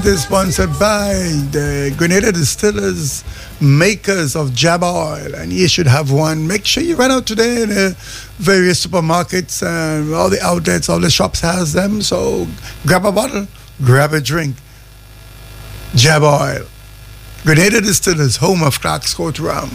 Is sponsored by the Grenada Distillers, makers of Jab Oil, and you should have one. Make sure you run out today in the various supermarkets and all the outlets, all the shops has them. So grab a bottle, grab a drink. Jab Oil, Grenada Distillers, home of Clark's Court Rum.